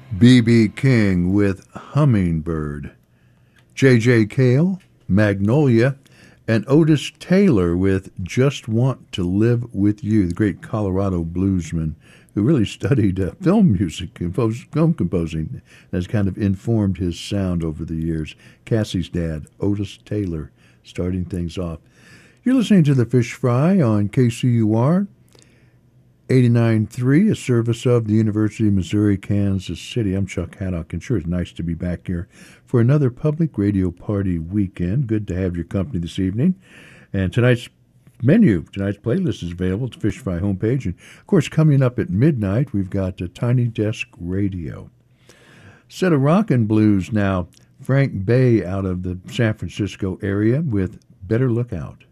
B.B. King with Hummingbird. J.J. Cale, Magnolia, and Otis Taylor with Just Want to Live with You, the great Colorado bluesman who really studied film music, film composing, and has kind of informed his sound over the years. Cassie's dad, Otis Taylor, starting things off. You're listening to The Fish Fry on KCUR 89.3, a service of the University of Missouri, Kansas City. I'm Chuck Haddock, and sure, it's nice to be back here for another public radio party weekend. Good to have your company this evening. And tonight's playlist is available at the Fish Fry homepage. And, of course, coming up at midnight, we've got a Tiny Desk Radio. Set of rock and blues now. Frank Bay out of the San Francisco area with Better Look Out.